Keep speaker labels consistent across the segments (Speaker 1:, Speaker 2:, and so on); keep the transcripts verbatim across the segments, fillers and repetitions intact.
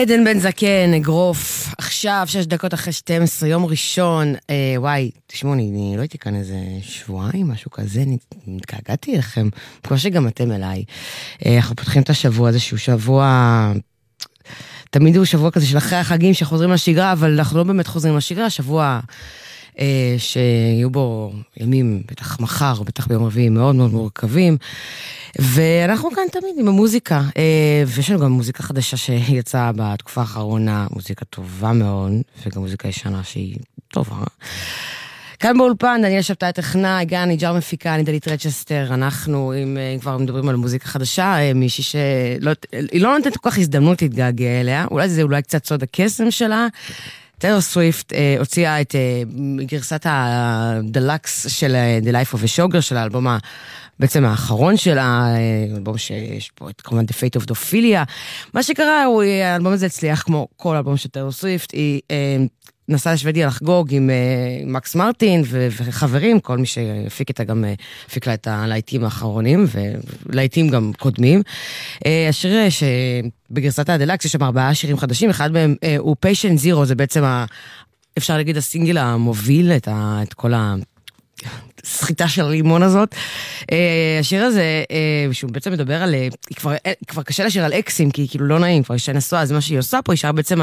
Speaker 1: עדן בן זקן, אגרוף, עכשיו, שש דקות אחרי שתים עשרה, יום ראשון, אה, וואי, תשמעו, אני, אני לא הייתי כאן איזה שבועיים, משהו כזה, נתגעגעתי לכם, כמו שגם אתם אליי. אה, אנחנו פותחים את השבוע, איזשהו שבוע, תמיד הוא שבוע כזה של אחרי החגים שחוזרים לשגרה, אבל אנחנו לא באמת חוזרים לשגרה, שבוע אה, שיהיו בו ימים, בטח מחר, בטח ביום רביעי, מאוד מאוד מורכבים, ואנחנו כאן תמיד עם המוזיקה, ויש לנו גם מוזיקה חדשה שיצאה בתקופה האחרונה, מוזיקה טובה מאוד, וגם מוזיקה ישנה שהיא טובה. כאן באולפן, דניאל שבתאי טכנאי, גן, ניג'ר מפיקה, אני דלית רצ'סטר, אנחנו, אם כבר מדברים על מוזיקה חדשה, מישהי שלא, היא לא נותנת כל כך הזדמנות להתגעגע אליה, אולי זה אולי קצת סוד הקסם שלה, טיילור סוויפט אה, הוציאה את אה, גרסת הדלקס של The Life of a Showgirl, של האלבום בעצם האחרון שלה, אלבום שיש פה את כמובן The Fate of Ophelia. מה שקרה הוא, האלבום הזה הצליח כמו כל אלבום של טיילור סוויפט, היא אה, נסעה לשוודיה לחגוג עם אה, מקס מרטין ו- וחברים, כל מי שהפיק איתה גם אה, הפיק לה את הלהיטים האחרונים, ולהיטים גם קודמים. אה, השיר שבגרסת הדלקס יש שם ארבעה שירים חדשים, אחד מהם אה, הוא Patient Zero, זה בעצם ה, אפשר להגיד הסינגל המוביל את, ה, את כל ה... סחיטה של הלימון הזאת. השיר הזה, שהוא בעצם מדבר על, כבר קשה לשיר על אקסים, כי כאילו לא נעים, כבר אישה נשואה, אז מה שהיא עושה פה, היא שרה בעצם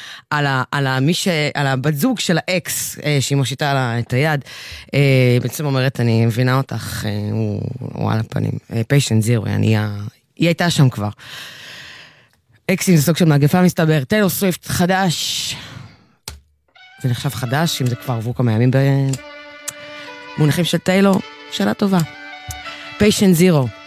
Speaker 1: על הבת זוג של האקס, שהיא מושיטה לה את היד, בעצם אומרת, אני מבינה אותך, הוא על הפנים, Patient Zero, היא הייתה שם כבר. אקסים זה סוג של מגפה מסתבר, טיילור סוויפט חדש, זה נחשב חדש, אם זה כבר עברו כמה ימים ב... מונחים של טיילור, שאלה טובה. Patient Zero.